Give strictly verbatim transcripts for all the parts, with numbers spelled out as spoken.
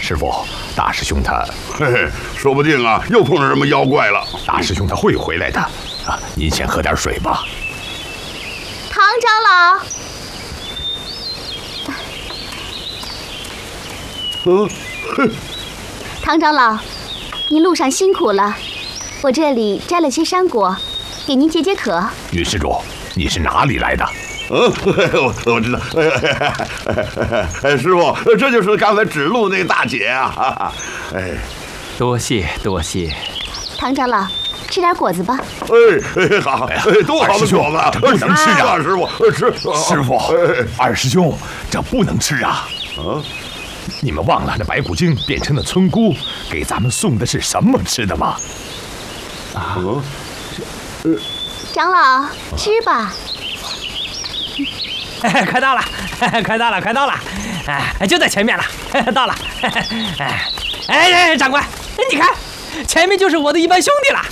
师傅，大师兄他， 嘿嘿，说不定啊，又碰上什么妖怪了。 大师兄他会回来的啊！您先喝点水吧。 唐长老， 嗯，哼， 唐长老，您路上辛苦了，我这里摘了些山果，给您解解渴。 云施主，你是哪里来的？ 嗯，我我知道。哎，师傅，这就是刚才指路那个大姐啊！哎， 多谢多谢。 唐长老，吃点果子吧。 哎哎，好，哎，多好的果子， 不能吃啊！ 师傅，吃。 师傅，二师兄，这不能吃啊！ 啊， 你们忘了那白骨精变成了村姑，给咱们送的是什么吃的吗？ 啊， 长老，吃吧。 哎，快到了，快到了，快到了，哎，就在前面了，到了。哎哎，长官，你看，前面就是我的一班兄弟了。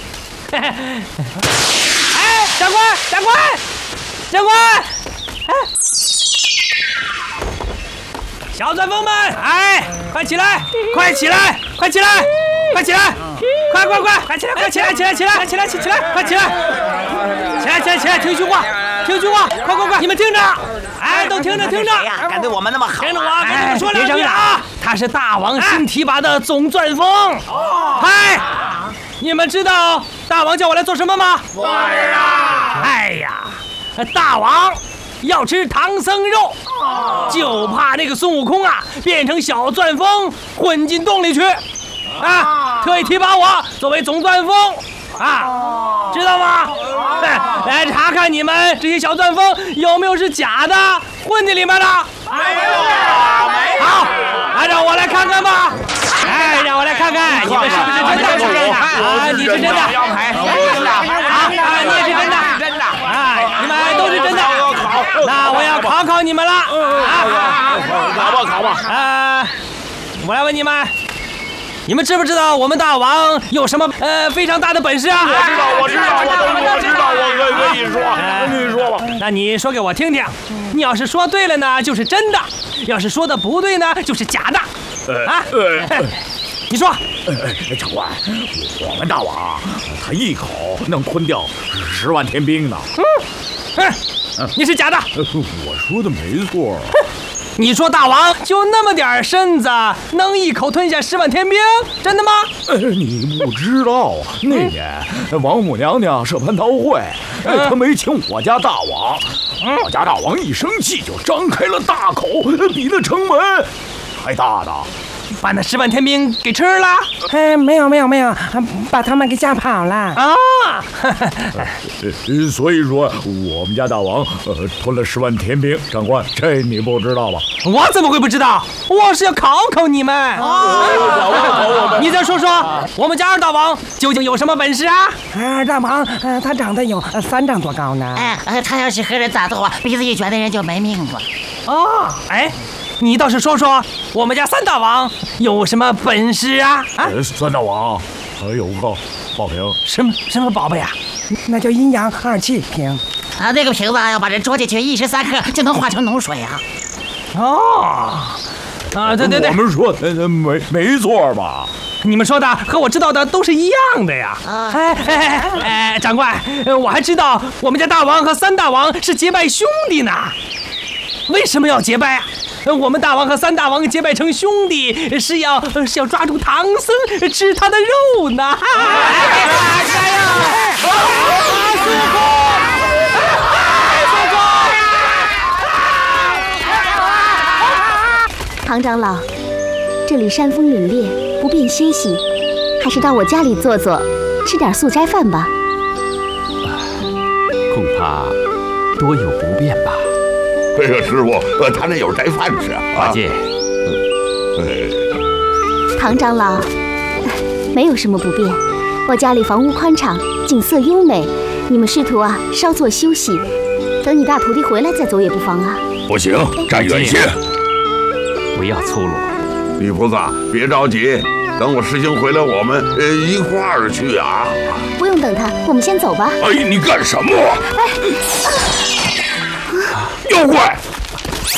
哎，长官，长官，长官，哎，小钻风们，哎，快起来，快起来，快起来，快起来，快快快，快起来，快起来，起来，起来，起来，起来，快起来，起来，起来，起来，听训话，听训话，快快快，你们听着，哎，都听着，听着， 敢对我们那么好， 听着我跟你们说两句啊，他是大王新提拔的总钻风。嗨，你们知道大王叫我来做什么吗？ 不知道。 哎呀，大王要吃唐僧肉，就怕那个孙悟空啊变成小钻风混进洞里去，啊，特意提拔我作为总钻风，啊，知道吗？来查看你们这些小钻风有没有是假的混进里面的。 没有，没有。 好，那让我来看看吧。哎，让我来看看你们是不是真的？啊，你是真的。 腰牌， 真的。啊，你也是真的。 真的。 哎，你们都是真的。那我要考考你们了。啊， 考吧，考吧。 呃，我来问你们。你们知不知道我们大王有什么呃非常大的本事啊？ 我知道，我知道，我知道，我可以可以说，你说吧。 那你说给我听听，你要是说对了呢，就是真的；要是说的不对呢，就是假的。啊，你说。 哎，长官，我们大王他一口能吞掉十万天兵呢。 嗯，嗯，你是假的。 我说的没错。 你说大王就那么点身子，能一口吞下十万天兵？真的吗？ 呃，你不知道，那年王母娘娘设蟠桃会， 嗯、 她没请我家大王，嗯、我家大王一生气就张开了大口，比那城门还大的， 把那十万天兵给吃了？ 哎，没有没有没有，把他们给吓跑了啊！ 呃，所以说我们家大王呃吞了十万天兵。长官，这你不知道吧？ 我怎么会不知道？我是要考考你们。啊！你再说说，我们家二大王究竟有什么本事啊？ 二大王，呃，他长得有三丈多高呢。 哎，他要是和人打斗啊，鼻子一卷的人就没命了。 哦，哎。你倒是说说，我们家三大王有什么本事啊？啊， 三大王还有个宝瓶， 什么什么宝贝啊？ 那叫阴阳二气瓶。 啊，那个瓶子要把人捉进去，一时三刻就能化成脓水啊。 哦，啊，对对对， 我们说的没没错吧？ 你们说的和我知道的都是一样的呀。啊，哎哎哎，长官，我还知道我们家大王和三大王是结拜兄弟呢。为什么要结拜啊？我们大王和三大王结拜成兄弟，是要是要抓住唐僧吃他的肉呢。哎呀！孙悟空！孙悟空！ 唐长老，这里山风凛冽，不便歇息，还是到我家里坐坐，吃点素斋饭吧。 恐怕多有不便吧。 哎呀，师傅，呃，他那有斋饭吃啊！ 八戒， 哎， 唐长老，没有什么不便，我家里房屋宽敞，景色优美，你们师徒啊，稍作休息，等你大徒弟回来再走也不妨啊。 不行，站远些， 不要粗鲁。 李菩萨，别着急，等我师兄回来，我们呃一块儿去啊。 不用等他，我们先走吧。 哎，你干什么？ 哎。 妖怪！